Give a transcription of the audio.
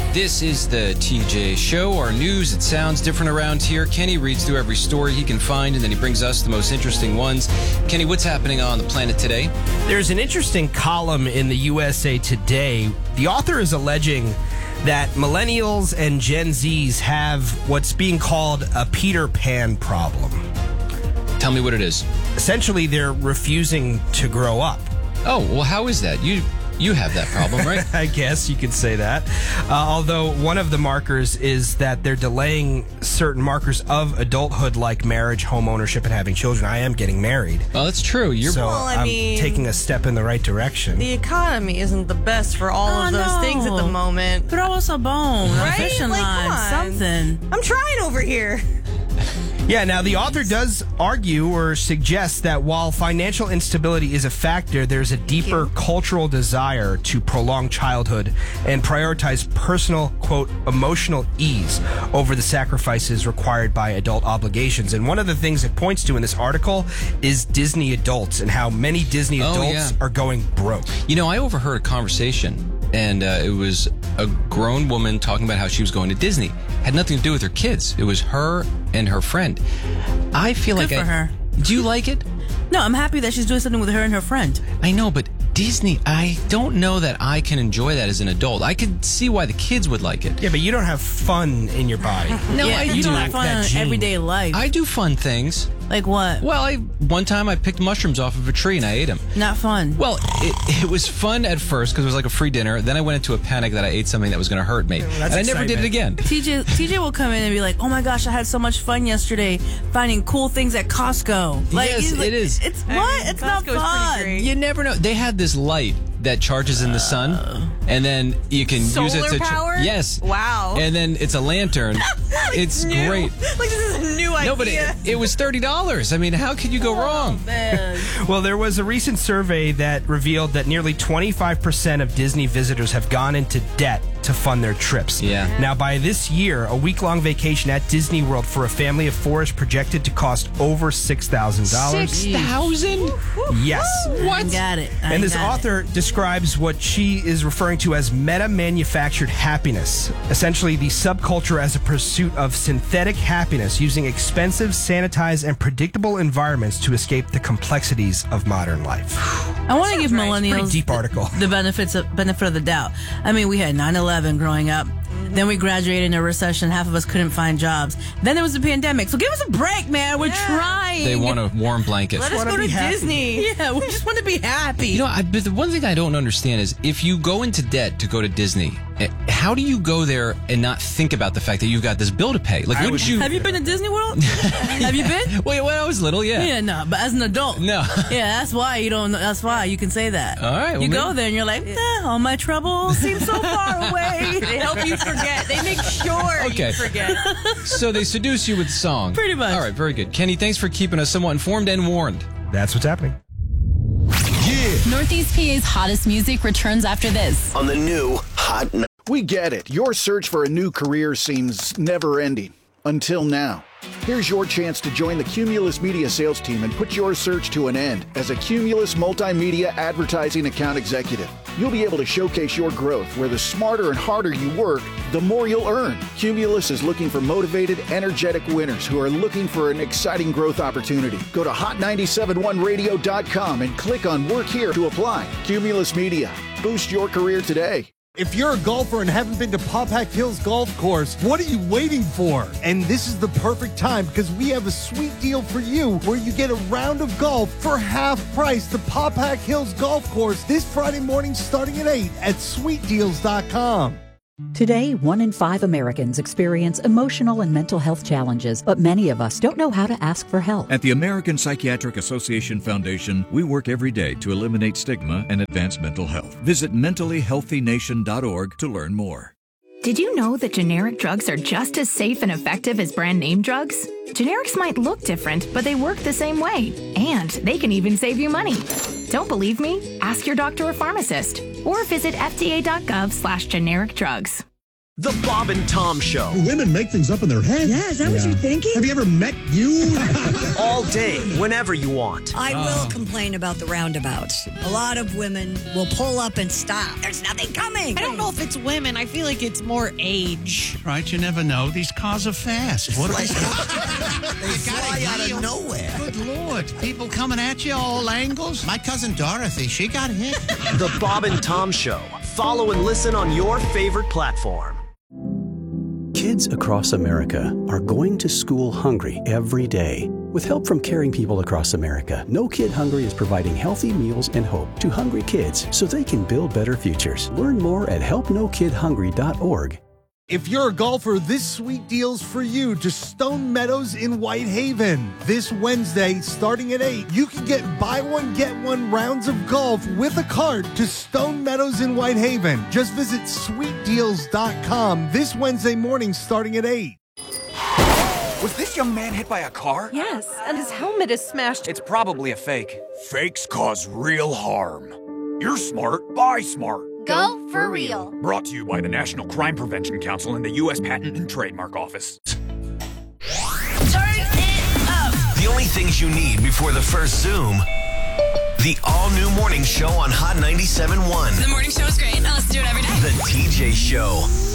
This is the TJ Show, our news. It sounds different around here. Kenny reads through every story he can find, and then he brings us the most interesting ones. Kenny, what's happening on the planet today? There's an interesting column in the USA Today. The author is alleging that millennials and Gen Zs have what's being called a Peter Pan problem. Tell me what it is. Essentially, they're refusing to grow up. Oh, well, how is that? You have that problem, right? I guess you could say that. Although one of the markers is that they're delaying certain markers of adulthood like marriage, home ownership, and having children. I am getting married. Well, that's true. I'm taking a step in the right direction. The economy isn't the best for all of those things at the moment. Throw us a bone, right? A fishing like, line, something. I'm trying over here. Yeah, now the author does argue or suggest that while financial instability is a factor, there's a deeper cultural desire to prolong childhood and prioritize personal, quote, emotional ease over the sacrifices required by adult obligations. And one of the things it points to in this article is Disney adults and how many Disney adults are going broke. You know, I overheard a conversation, and it was a grown woman talking about how she was going to Disney. Had nothing to do with her kids. It was her and her friend. I feel Good like for her. Do you like it? No, I'm happy that she's doing something with her and her friend. I know, but Disney, I don't know that I can enjoy that as an adult. I could see why the kids would like it. Yeah, but you don't have fun in your body. No, yeah, I you do. don't have fun in everyday life. I do fun things. Like what? Well, one time I picked mushrooms off of a tree and I ate them. Not fun. Well, it was fun at first because it was like a free dinner. Then I went into a panic that I ate something that was going to hurt me. And I never did it again. TJ will come in and be like, oh my gosh, I had so much fun yesterday finding cool things at Costco. Like, yes, it is. It's what? It's not fun. You never know. They had this light that charges in the sun, and then you can use it to... Solar power? Yes. Wow. And then it's a lantern. It's great. Like, this is a new idea. No, but it was $30. I mean, how could you go wrong? Man. Well, there was a recent survey that revealed that nearly 25% of Disney visitors have gone into debt to fund their trips. Yeah. Now, by this year, a week-long vacation at Disney World for a family of four is projected to cost over $6,000. $6,000? Yes. What? I got it. And this author describes what she is referring to as meta-manufactured happiness. Essentially, the subculture as a pursuit of synthetic happiness using expensive, sanitized, and predictable environments to escape the complexities of modern life. I want to give millennials Pretty deep article. the benefit of the doubt. I mean, we had 9/11 growing up. Then we graduated in a recession. Half of us couldn't find jobs. Then there was the pandemic. So give us a break, man. We're trying. They want a warm blanket. Let us go to Disney. Yeah, we just want to be happy. You know, but the one thing I don't understand is if you go into debt to go to Disney, how do you go there and not think about the fact that you've got this bill to pay? Like, wouldn't you? Have you been to Disney World? Have you been? Wait, when I was little, yeah. Yeah, no. But as an adult, No. Yeah, that's why you don't. That's why you can say that. All right, well, you go maybe- there and you're like, all my troubles seem so far away. They help you forget. They make sure Okay. you forget. So they seduce you with song. Pretty much. All right, very good. Kenny, thanks for keeping us somewhat informed and warned. That's what's happening. Northeast PA's hottest music returns after this. On the new Hot... We get it. Your search for a new career seems never-ending. Until now. Here's your chance to join the Cumulus Media sales team and put your search to an end as a Cumulus Multimedia Advertising Account Executive. You'll be able to showcase your growth where the smarter and harder you work, the more you'll earn. Cumulus is looking for motivated, energetic winners who are looking for an exciting growth opportunity. Go to hot971radio.com and click on Work Here to apply. Cumulus Media. Boost your career today. If you're a golfer and haven't been to Popak Hills Golf Course, what are you waiting for? And this is the perfect time because we have a sweet deal for you where you get a round of golf for half price. The Popak Hills Golf Course this Friday morning starting at 8 at sweetdeals.com. Today, 1 in 5 Americans experience emotional and mental health challenges, but many of us don't know how to ask for help. At the American Psychiatric Association Foundation, we work every day to eliminate stigma and advance mental health. Visit mentallyhealthynation.org to learn more. Did you know that generic drugs are just as safe and effective as brand name drugs? Generics might look different, but they work the same way. And they can even save you money. Don't believe me? Ask your doctor or pharmacist. Or visit fda.gov/generic drugs. The Bob and Tom Show. Women make things up in their head. Yeah, is that what you're thinking? Have you ever met you? All day, whenever you want. I will complain about the roundabouts. A lot of women will pull up and stop. There's nothing coming. I don't know if it's women. I feel like it's more age. Right, you never know. These cars are fast. What They fly out of nowhere. Good Lord. People coming at you all angles. My cousin Dorothy, she got hit. The Bob and Tom Show. Follow and listen on your favorite platform. Kids across America are going to school hungry every day. With help from caring people across America, No Kid Hungry is providing healthy meals and hope to hungry kids so they can build better futures. Learn more at helpnokidhungry.org. If you're a golfer, this sweet deal's for you to Stone Meadows in Whitehaven. This Wednesday, starting at 8, you can get buy one, get one rounds of golf with a cart to Stone Meadows in Whitehaven. Just visit sweetdeals.com this Wednesday morning starting at 8. Was this young man hit by a car? Yes, and his helmet is smashed. It's probably a fake. Fakes cause real harm. You're smart. Buy smart. Go for real. Brought to you by the National Crime Prevention Council and the U.S. Patent and Trademark Office. Turn it up. The only things you need before the first Zoom. The all-new morning show on Hot 97.1. The morning show is great. I listen to it every day. The TJ Show.